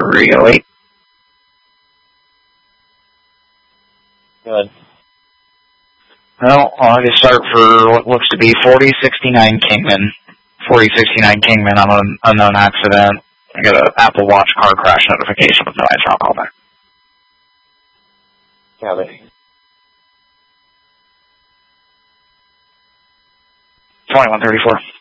308. Good. Well, I'll just start for what looks to be 4069 Kingman. 4069 Kingman on an unknown accident. I got an Apple Watch car crash notification with no answer. I'll call back. Copy. 2134.